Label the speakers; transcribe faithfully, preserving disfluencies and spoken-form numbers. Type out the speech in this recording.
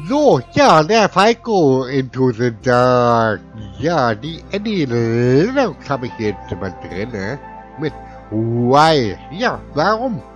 Speaker 1: So, ja, der Falco into the Dark. Ja, die Änderung habe ich jetzt mal drin, ne? Mit Why. Ja, warum?